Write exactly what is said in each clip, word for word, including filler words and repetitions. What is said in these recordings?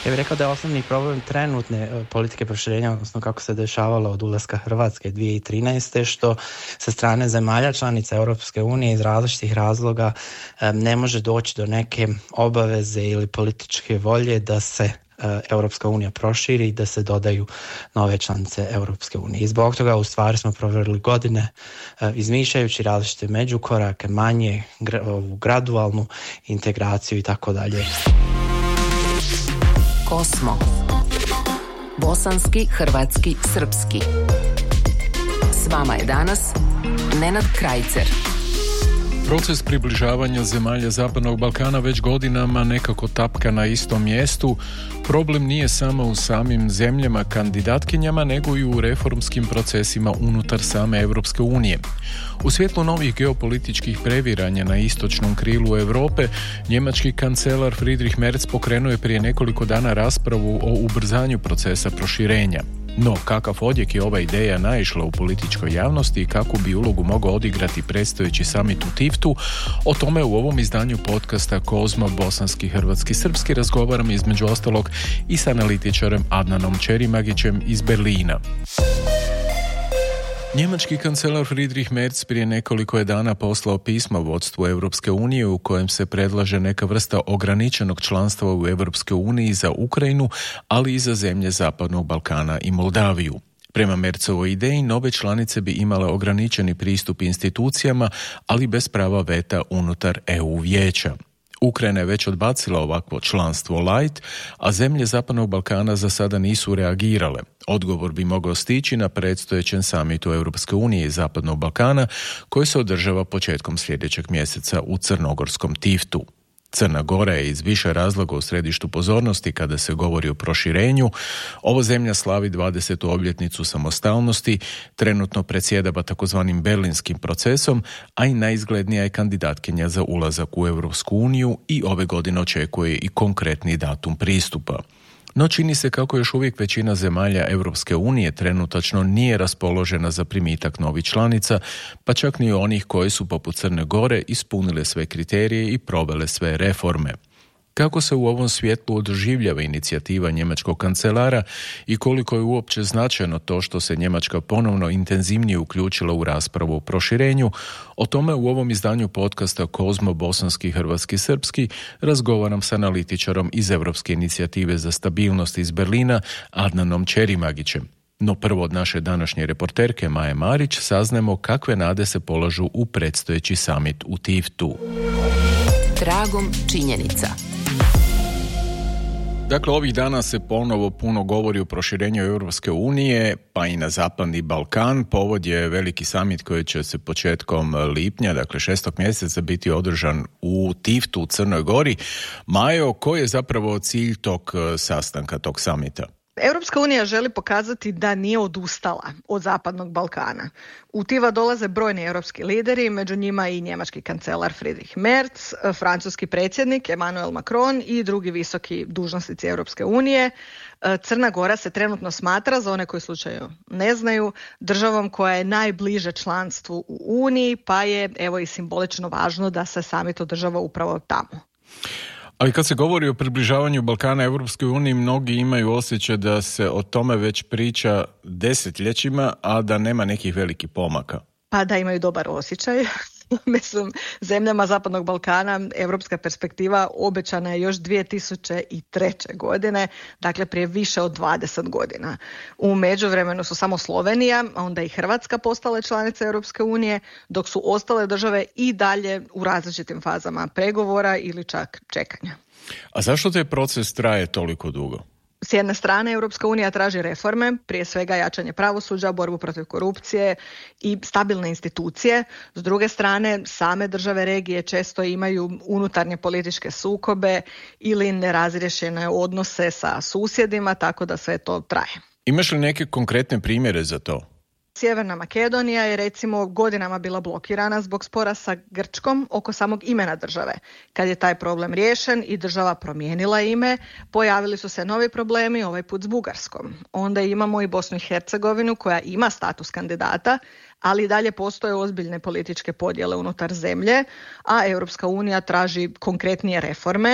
Ja bih rekao da je osnovni problem trenutne politike proširenja, odnosno kako se dešavalo od ulaska Hrvatske dvije tisuće trinaeste. što sa strane zemalja članica Europske unije iz različitih razloga ne može doći do neke obaveze ili političke volje da se Europska unija proširi i da se dodaju nove članice Europske unije. I zbog toga u stvari smo provjerili godine izmišljajući različite međukorake, manje, gradualnu integraciju i tako dalje. Kosmo. Bosanski, hrvatski, srpski. S vama je danas Nenad Krajcer. Proces približavanja zemalja Zapadnog Balkana već godinama nekako tapka na istom mjestu. Problem nije samo u samim zemljama kandidatkinjama, nego i u reformskim procesima unutar same Europske unije. U svjetlu novih geopolitičkih previranja na istočnom krilu Europe, njemački kancelar Friedrich Merz pokrenuo je prije nekoliko dana raspravu o ubrzanju procesa proširenja. No, kakav odjek je ova ideja naišla u političkoj javnosti i kakvu bi ulogu mogao odigrati predstojeći samit u Tiftu, o tome u ovom izdanju podcasta Kozmo, bosanski, hrvatski, srpski razgovaram između ostalog i s analitičarem Adnanom Čerimagićem iz Berlina. Njemački kancelar Friedrich Merz prije nekoliko je dana poslao pismo vodstvu Europske unije u kojem se predlaže neka vrsta ograničenog članstva u Europskoj uniji za Ukrajinu, ali i za zemlje Zapadnog Balkana i Moldaviju. Prema Merzovoj ideji, nove članice bi imale ograničeni pristup institucijama, ali bez prava veta unutar E U vijeća. Ukrajina je već odbacila ovakvo članstvo light, a zemlje Zapadnog Balkana za sada nisu reagirale. Odgovor bi mogao stići na predstojećem samitu Europske unije i Zapadnog Balkana, koji se održava početkom sljedećeg mjeseca u crnogorskom Tiftu. Crna Gora je iz više razloga u središtu pozornosti kada se govori o proširenju. Ova zemlja slavi dvadesetu obljetnicu samostalnosti, trenutno predsjedava takozvanim berlinskim procesom, a i najizglednija je kandidatkinja za ulazak u Europsku uniju i ove godine očekuje i konkretni datum pristupa. No čini se kako još uvijek većina zemalja Europske unije trenutačno nije raspoložena za primitak novih članica, pa čak ni onih koji su poput Crne Gore ispunile sve kriterije i provele sve reforme. Kako se u ovom svjetlu doživljava inicijativa njemačkog kancelara i koliko je uopće značajno to što se Njemačka ponovno intenzivnije uključila u raspravu o proširenju, o tome u ovom izdanju podcasta Kozmo, bosanski, hrvatski, srpski razgovaram s analitičarom iz Europske inicijative za stabilnost iz Berlina, Adnanom Čerimagićem. No prvo od naše današnje reporterke Maje Marić saznajemo kakve nade se polažu u predstojeći samit u Tiftu. Tragom činjenica. Dakle, ovih dana se ponovo puno govori o proširenju Europske unije, pa i na Zapadni Balkan. Povod je veliki samit koji će se početkom lipnja, dakle šestog mjeseca, biti održan u Tiftu u Crnoj Gori. Majo, koji je zapravo cilj tog sastanka, tog samita? Europska unija želi pokazati da nije odustala od Zapadnog Balkana. U Tiva dolaze brojni europski lideri, među njima i njemački kancelar Friedrich Merz, francuski predsjednik Emmanuel Macron i drugi visoki dužnosnici Europske unije. Crna Gora se trenutno smatra, za one koji slučaju ne znaju, državom koja je najbliže članstvu u Uniji, pa je evo i simbolično važno da se samit održava upravo tamo. Ali kad se govori o približavanju Balkana Europskoj uniji, mnogi imaju osjećaj da se o tome već priča desetljećima, a da nema nekih velikih pomaka. Pa da, imaju dobar osjećaj. Mislim, zemljama Zapadnog Balkana europska perspektiva obećana je još dvije tisuće treće. godine, dakle prije više od dvadeset godina. U međuvremenu su samo Slovenija, a onda i Hrvatska postale članice Europske unije, dok su ostale države i dalje u različitim fazama pregovora ili čak čekanja. A zašto taj proces traje toliko dugo? S jedne strane, Europska unija traži reforme, prije svega jačanje pravosuđa, borbu protiv korupcije i stabilne institucije. S druge strane, same države regije često imaju unutarnje političke sukobe ili nerazriješene odnose sa susjedima, tako da sve to traje. Imaš li neke konkretne primjere za to? Sjeverna Makedonija je recimo godinama bila blokirana zbog spora sa Grčkom oko samog imena države. Kad je taj problem riješen i država promijenila ime, pojavili su se novi problemi, ovaj put s Bugarskom. Onda imamo i Bosnu i Hercegovinu koja ima status kandidata, ali i dalje postoje ozbiljne političke podjele unutar zemlje, a Europska unija traži konkretnije reforme.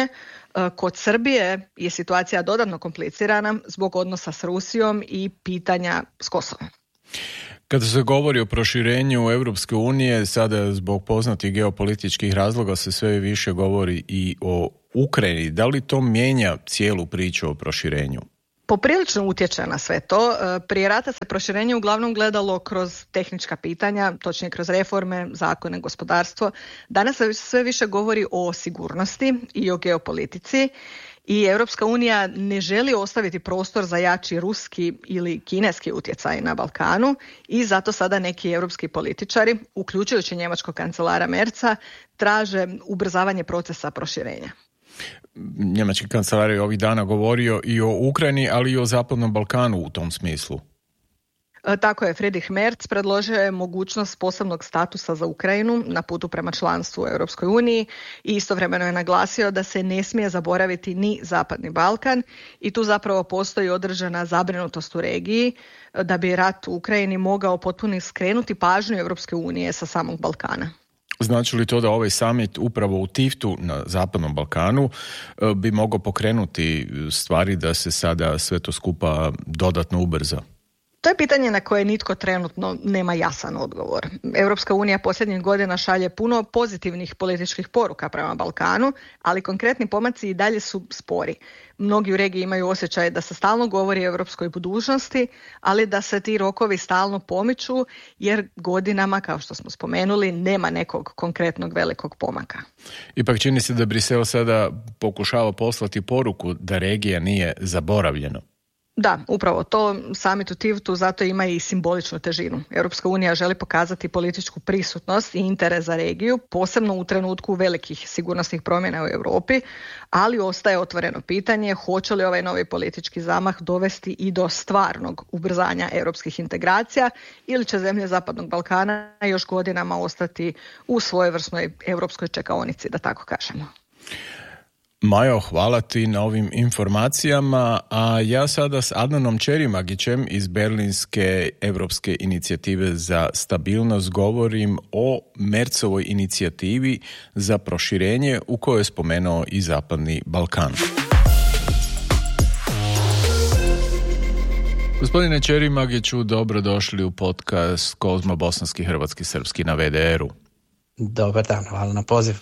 Kod Srbije je situacija dodatno komplicirana zbog odnosa s Rusijom i pitanja s Kosovom. Kada se govori o proširenju Europske unije, sada zbog poznatih geopolitičkih razloga se sve više govori i o Ukrajini. Da li to mijenja cijelu priču o proširenju? Poprilično utječe na sve to. Prije rata se proširenje uglavnom gledalo kroz tehnička pitanja, točnije kroz reforme, zakone, gospodarstvo. Danas se sve više govori o sigurnosti i o geopolitici i Europska unija ne želi ostaviti prostor za jači ruski ili kineski utjecaj na Balkanu i zato sada neki europski političari, uključujući njemačkog kancelara Merza, traže ubrzavanje procesa proširenja. Njemački kancelar je ovih dana govorio i o Ukrajini, ali i o Zapadnom Balkanu u tom smislu. Tako je, Friedrich Merz predložio je mogućnost posebnog statusa za Ukrajinu na putu prema članstvu u Europskoj uniji i istovremeno je naglasio da se ne smije zaboraviti ni Zapadni Balkan i tu zapravo postoji određena zabrinutost u regiji da bi rat u Ukrajini mogao potpuno skrenuti pažnju Europske unije sa samog Balkana. Znači li to da ovaj summit upravo u Tiftu na Zapadnom Balkanu bi mogao pokrenuti stvari da se sada sve to skupa dodatno ubrza? To je pitanje na koje nitko trenutno nema jasan odgovor. Europska unija posljednjih godina šalje puno pozitivnih političkih poruka prema Balkanu, ali konkretni pomaci i dalje su spori. Mnogi u regiji imaju osjećaj da se stalno govori o europskoj budućnosti, ali da se ti rokovi stalno pomiču jer godinama, kao što smo spomenuli, nema nekog konkretnog velikog pomaka. Ipak čini se da Brisel sada pokušava poslati poruku da regija nije zaboravljena. Da, upravo to. Summit u Tiftu zato ima i simboličnu težinu. Europska unija želi pokazati političku prisutnost i interes za regiju, posebno u trenutku velikih sigurnosnih promjena u Europi, ali ostaje otvoreno pitanje hoće li ovaj novi politički zamah dovesti i do stvarnog ubrzanja europskih integracija ili će zemlje Zapadnog Balkana još godinama ostati u svojevrsnoj europskoj čekaonici, da tako kažemo. Majo, hvala ti na ovim informacijama, a ja sada s Adnanom Čerimagićem iz Berlinske Europske inicijative za stabilnost govorim o Merzovoj inicijativi za proširenje u kojoj je spomenuo i Zapadni Balkan. Gospodine Čerimagiću, dobrodošli u podcast Kozmo Bosanski, Hrvatski, Srpski na V D R-u. Dobar dan, hvala na poziv.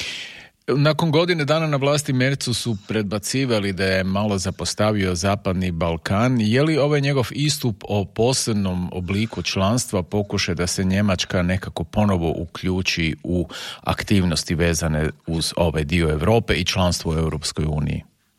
Nakon godine dana na vlasti Merzu su predbacivali da je malo zapostavio Zapadni Balkan. Je li ovaj njegov istup o posebnom obliku članstva pokušaj da se Njemačka nekako ponovo uključi u aktivnosti vezane uz ovaj dio Europe i članstvo u Europskoj uniji?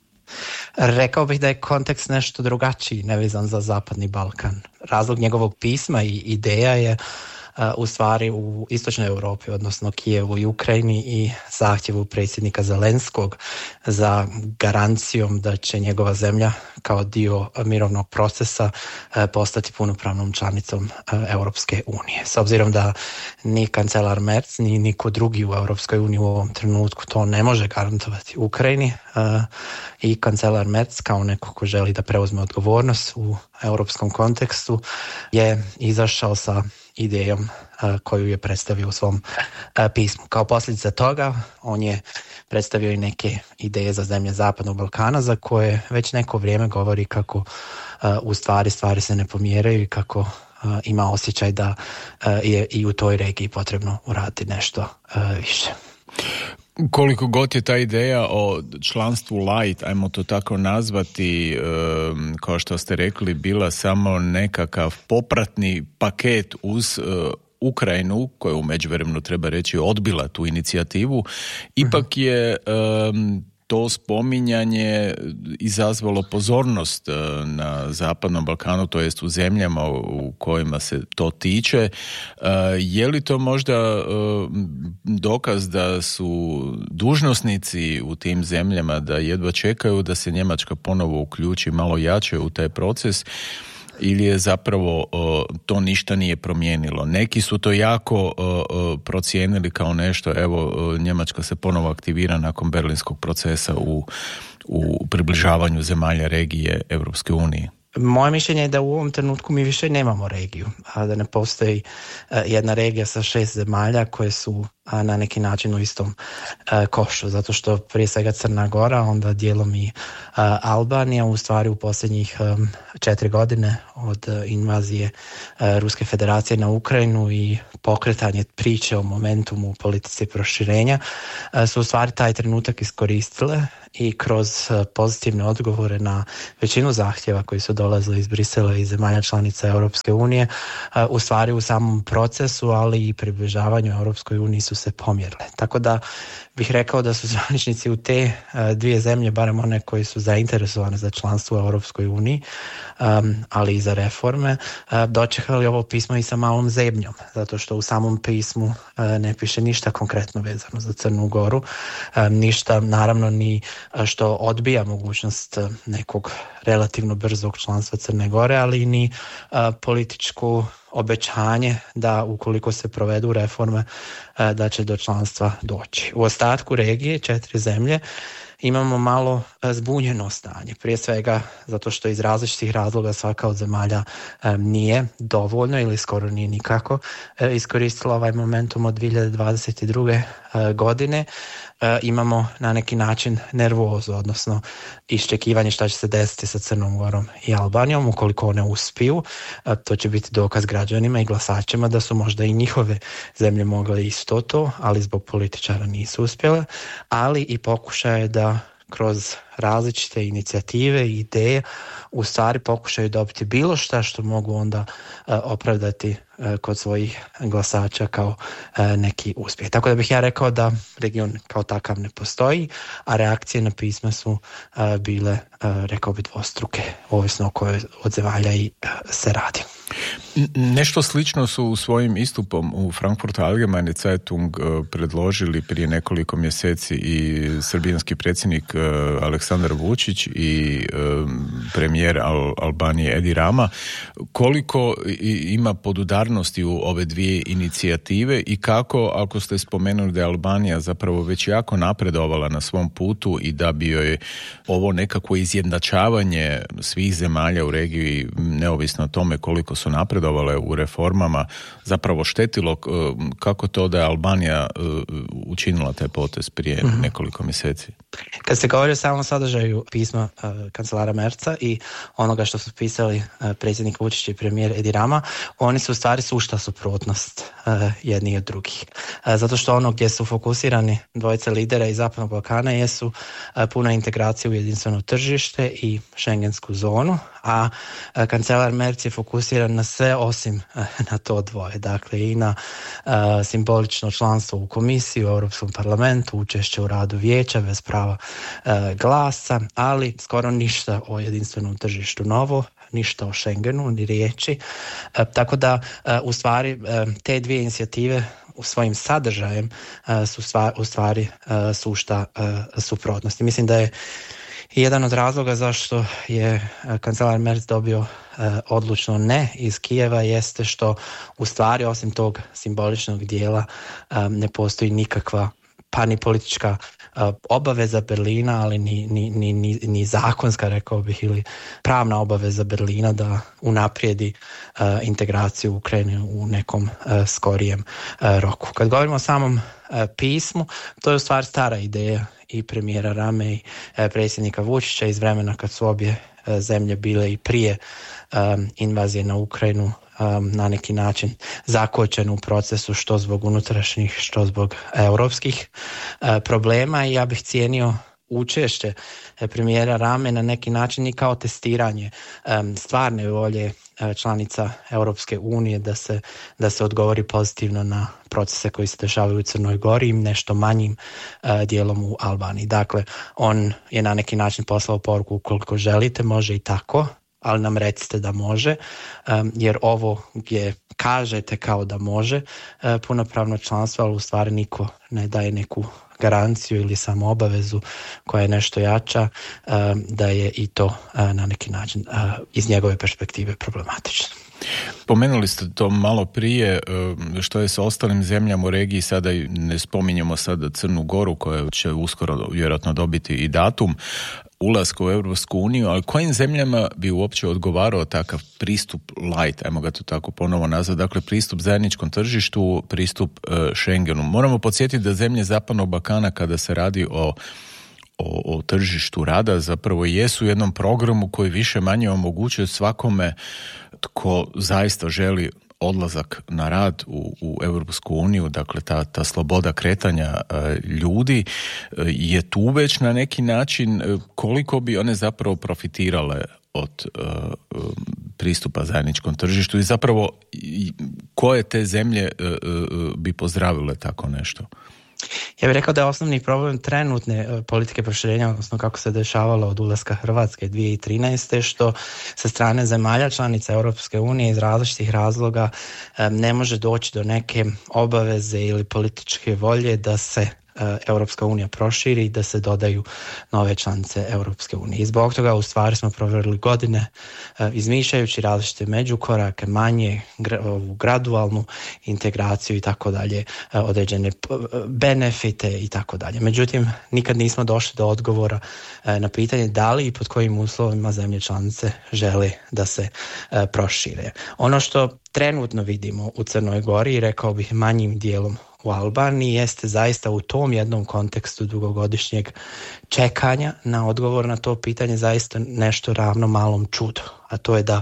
Rekao bih da je kontekst nešto drugačiji, nevezan za Zapadni Balkan. Razlog njegovog pisma i ideja je u stvari u istočnoj Europi, odnosno Kijevu i Ukrajini i zahtjevu predsjednika Zelenskog za garancijom da će njegova zemlja kao dio mirovnog procesa postati punopravnom članicom Europske unije. S obzirom da ni kancelar Merz ni niko drugi u Europskoj uniji u ovom trenutku to ne može garantovati Ukrajini i kancelar Merz kao neko ko želi da preuzme odgovornost u europskom kontekstu je izašao sa idejom uh, koju je predstavio u svom uh, pismu. Kao posljedica toga on je predstavio i neke ideje za zemlje Zapadnog Balkana za koje već neko vrijeme govori kako uh, u stvari stvari se ne pomjeraju i kako uh, ima osjećaj da uh, je i u toj regiji potrebno uraditi nešto uh, više. Koliko god je ta ideja o članstvu light, ajmo to tako nazvati, kao što ste rekli, bila samo nekakav popratni paket uz Ukrajinu, koja je u međuvremenu, treba reći, odbila tu inicijativu, ipak je to spominjanje izazvalo pozornost na Zapadnom Balkanu, to jest u zemljama u kojima se to tiče. Je li to možda dokaz da su dužnosnici u tim zemljama da jedva čekaju da se Njemačka ponovo uključi malo jače u taj proces, ili je zapravo uh, to ništa nije promijenilo? Neki su to jako uh, uh, procijenili kao nešto, evo uh, Njemačka se ponovo aktivira nakon berlinskog procesa u, u približavanju zemalja regije Europske unije. Moje mišljenje je da u ovom trenutku mi više nemamo regiju, a da ne postoji uh, jedna regija sa šest zemalja koje su a, na neki način u istom a, košu, zato što prije svega Crna Gora, onda dijelom i a, Albanija, u stvari u posljednjih a, četiri godine od a, invazije a, Ruske federacije na Ukrajinu i pokretanje priče o momentumu u politici proširenja a, su u stvari taj trenutak iskoristile i kroz pozitivne odgovore na većinu zahtjeva koji su dolazili iz Brisela i zemalja članica Europske unije, u stvari u samom procesu, ali i približavanju Europskoj uniji su se pomjerile. Tako da bih rekao da su zvaničnici u te dvije zemlje, barem one koji su zainteresovane za članstvo u Europskoj uniji, um, ali i za reforme, uh, dočekali ovo pismo i sa malom zebnjom, zato što u samom pismu uh, ne piše ništa konkretno vezano za Crnu Goru, um, ništa naravno ni što odbija mogućnost nekog relativno brzog članstva Crne Gore, ali ni uh, političku obećanje da ukoliko se provedu reforme da će do članstva doći. U ostatku regije, četiri zemlje, imamo malo zbunjeno stanje. Prije svega zato što iz različitih razloga svaka od zemalja nije dovoljno ili skoro nije nikako iskoristila ovaj momentum od dvije hiljade dvadeset druge godine. Imamo na neki način nervozu, odnosno iščekivanje šta će se desiti sa Crnom Gorom i Albanijom. Ukoliko one uspiju, to će biti dokaz građanima i glasačima da su možda i njihove zemlje mogle isto to, ali zbog političara nisu uspjele, ali i pokušaje da kroz različite inicijative i ideje u stvari pokušaju dobiti bilo šta što mogu onda uh, opravdati uh, kod svojih glasača kao uh, neki uspjeh. Tako da bih ja rekao da region kao takav ne postoji, a reakcije na pisma su uh, bile, uh, rekao bi, dvostruke, ovisno o kojoj od zemalja i uh, se radi. Nešto slično su u svojim istupom u Frankfurter Allgemeine Zeitung predložili prije nekoliko mjeseci i srbijanski predsjednik Aleksandar Vučić i premijer Al- Albanije Edi Rama. Koliko ima podudarnosti u ove dvije inicijative i kako, ako ste spomenuli da je Albanija zapravo već jako napredovala na svom putu i da bi joj ovo nekako izjednačavanje svih zemalja u regiji, neovisno o tome koliko su napredovale u reformama, zapravo štetilo, kako to da je Albanija učinila taj potez prije mm-hmm. nekoliko mjeseci? Kad se govori o samom sadržaju pisma uh, kancelara Merca i onoga što su pisali uh, predsjednik Vučić i premijer Edi Rama, oni su u stvari sušta suprotnost uh, jedni od drugih. Uh, zato što ono gdje su fokusirani dvojice lidera iz Zapadnog Balkana jesu uh, puna integracija u jedinstveno tržište i šengensku zonu, a uh, kancelar Merc je fokusiran na sve osim uh, na to dvoje. Dakle, i na uh, simbolično članstvo u komisiji, u Europskom parlamentu, učešće u radu vijeća bez prava glasa, ali skoro ništa o jedinstvenom tržištu novo, ništa o Schengenu, ni riječi. Tako da, u stvari, te dvije inicijative u svojim sadržajem su u stvari sušta suprotnosti. Mislim da je jedan od razloga zašto je kancelar Merc dobio odlučno ne iz Kijeva jeste što u stvari, osim tog simboličnog dijela, ne postoji nikakva pa ni politička uh, obaveza Berlina, ali ni, ni, ni, ni, ni zakonska, rekao bih, ili pravna obaveza Berlina da unaprijedi uh, integraciju Ukrajine u nekom uh, skorijem uh, roku. Kad govorimo o samom uh, pismu, to je u stvari stara ideja i premijera Rame i uh, predsjednika Vučića iz vremena kad su obje uh, zemlje bile i prije um, invazije na Ukrajinu Um, na neki način zakočen u procesu što zbog unutrašnjih, što zbog europskih uh, problema, i ja bih cijenio učešće premijera Rame na neki način i kao testiranje um, stvarne volje uh, članica Europske unije da se, da se odgovori pozitivno na procese koji se dešavaju u Crnoj Gori i nešto manjim uh, dijelom u Albaniji. Dakle, on je na neki način poslao poruku: ukoliko želite, može i tako, ali nam recite da može, um, jer ovo gdje kažete kao da može uh, punopravno članstvo, ali u stvari niko ne daje neku garanciju ili samo obavezu koja je nešto jača, um, da je i to uh, na neki način uh, iz njegove perspektive problematično. Pomenuli ste to malo prije, što je sa ostalim zemljama u regiji, sada ne spominjemo sada Crnu Goru koja će uskoro vjerojatno dobiti i datum. ulaska u Europsku uniju, ali kojim zemljama bi uopće odgovarao takav pristup light, ajmo ga to tako ponovo nazvati, dakle pristup zajedničkom tržištu, pristup uh, Schengenu. Moramo podsjetiti da zemlje Zapadnog Balkana, kada se radi o O, o tržištu rada, zapravo jesu u jednom programu koji više manje omogućuje svakome tko zaista želi odlazak na rad u, u Europsku uniju, dakle ta, ta sloboda kretanja e, ljudi e, je tu već na neki način e, koliko bi one zapravo profitirale od e, e, pristupa zajedničkom tržištu i zapravo i, koje te zemlje e, e, bi pozdravile tako nešto? Ja bih rekao da je osnovni problem trenutne politike proširenja, odnosno kako se dešavalo od ulaska Hrvatske dvije tisuće trinaeste. što sa strane zemalja članica Europske unije iz različitih razloga ne može doći do neke obaveze ili političke volje da se Europska unija proširi i da se dodaju nove članice Europske unije. I zbog toga u stvari smo provjerili godine izmišljajući različite međukorake, manje gradualnu integraciju i tako dalje, određene benefite i tako dalje. Međutim, nikad nismo došli do odgovora na pitanje da li i pod kojim uslovima zemlje članice žele da se prošire. Ono što trenutno vidimo u Crnoj Gori i rekao bih manjim dijelom u Albaniji jeste zaista u tom jednom kontekstu dugogodišnjeg čekanja na odgovor na to pitanje zaista nešto ravno malom čudu, a to je da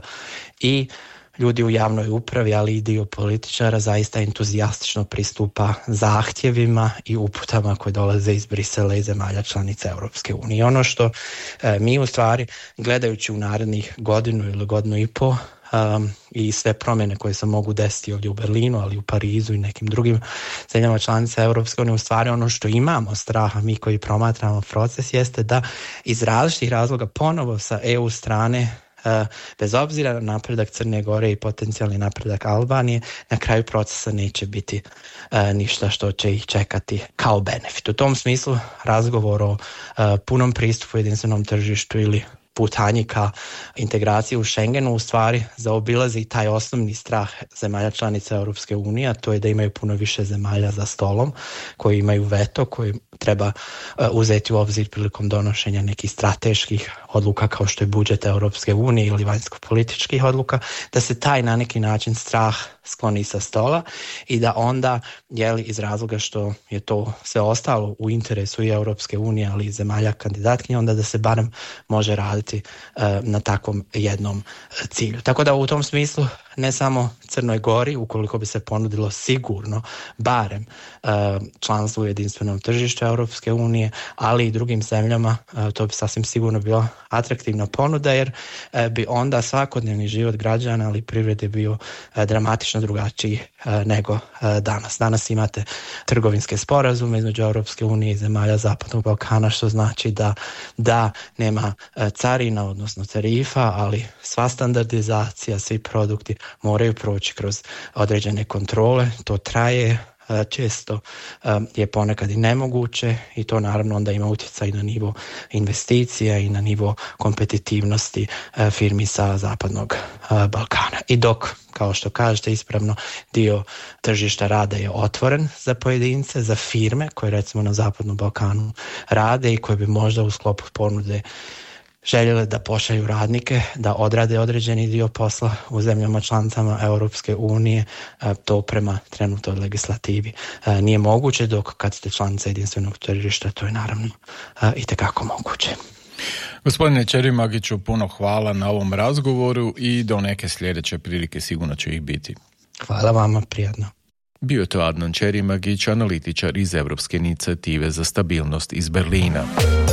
i ljudi u javnoj upravi, ali i dio političara zaista entuzijastično pristupa zahtjevima i uputama koje dolaze iz Brisela i zemalja članica Europske unije. Ono što e, mi u stvari, gledajući u narednih godinu ili godinu i po, Um, i sve promjene koje se mogu desiti ovdje u Berlinu, ali i u Parizu i nekim drugim zemljama članica Europske unije, u stvari ono što imamo straha, mi koji promatramo proces, jeste da iz različitih razloga ponovo sa E U strane, uh, bez obzira na napredak Crne Gore i potencijalni napredak Albanije, na kraju procesa neće biti uh, ništa što će ih čekati kao benefit. U tom smislu razgovor o uh, punom pristupu jedinstvenom tržištu ili putanji ka integraciji u Schengenu u stvari zaobilazi taj osnovni strah zemalja članica Europske unije, a to je da imaju puno više zemalja za stolom koji imaju veto, koji treba uh, uzeti u obzir prilikom donošenja nekih strateških odluka kao što je budžet Europske unije ili vanjsko-političkih odluka, da se taj na neki način strah skloni sa stola i da onda, jeli, iz razloga što je to sve ostalo u interesu i Europske unije, ali i zemalja kandidatkinja, onda da se barem može raditi uh, na takvom jednom cilju. Tako da u tom smislu ne samo Crnoj Gori, ukoliko bi se ponudilo sigurno barem uh, članstvo u jedinstvenom tržištu Europske unije, ali i drugim zemljama, uh, to bi sasvim sigurno bila atraktivna ponuda, jer uh, bi onda svakodnevni život građana, ali i privrede bio uh, dramatično drugačiji uh, nego uh, danas. Danas imate trgovinske sporazume između Europske unije i zemalja Zapadnog Balkana, što znači da, da nema uh, carina, odnosno tarifa, ali sva standardizacija, svi produkti moraju proći kroz određene kontrole, to traje, često je ponekad i nemoguće i to naravno onda ima utjecaj na nivo investicija i na nivo kompetitivnosti firmi sa Zapadnog Balkana. I dok, kao što kažete ispravno, dio tržišta rada je otvoren za pojedince, za firme koje recimo na Zapadnom Balkanu rade i koje bi možda u sklopu ponude željeli da pošalju radnike, da odrade određeni dio posla u zemljama članicama Europske unije, to prema trenutnoj legislativi nije moguće, dok kad ste članica jedinstvenog tržišta, to je naravno itekako moguće. Gospodine Čerimagiću, puno hvala na ovom razgovoru i do neke sljedeće prilike sigurno će ih biti. Hvala vama, prijatno. Bio je to Adnan Čerimagić, analitičar iz Europske inicijative za stabilnost iz Berlina.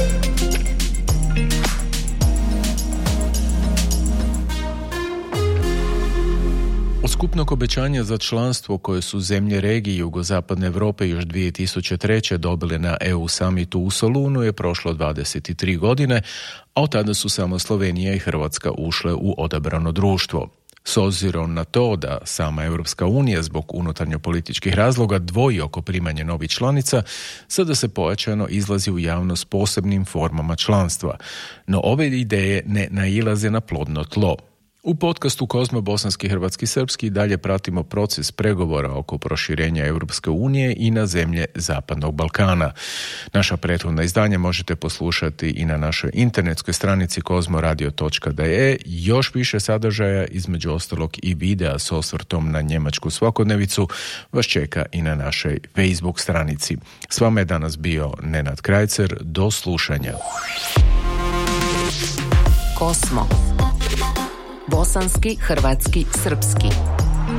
Od skupnog obećanja za članstvo koje su zemlje regije jugozapadne Europe još dvije tisuće treće dobile na E U summitu u Solunu je prošlo dvadeset tri godine, a od tada su samo Slovenija i Hrvatska ušle u odabrano društvo. S obzirom na to da sama Europska unija zbog unutarnjopolitičkih razloga dvoji oko primanja novih članica, sada se pojačano izlazi u javnost posebnim formama članstva. No ove ideje ne nailaze na plodno tlo. U podcastu Kozmo bosanski, hrvatski, srpski dalje pratimo proces pregovora oko proširenja Europske unije i na zemlje Zapadnog Balkana. Naša prethodna izdanja možete poslušati i na našoj internetskoj stranici kozmoradio točka de e. Još više sadržaja, između ostalog i videa s osvrtom na njemačku svakodnevicu, vas čeka i na našoj Facebook stranici. S vama je danas bio Nenad Krajcer. Do slušanja. Kosmo. Bosanski, hrvatski, srpski.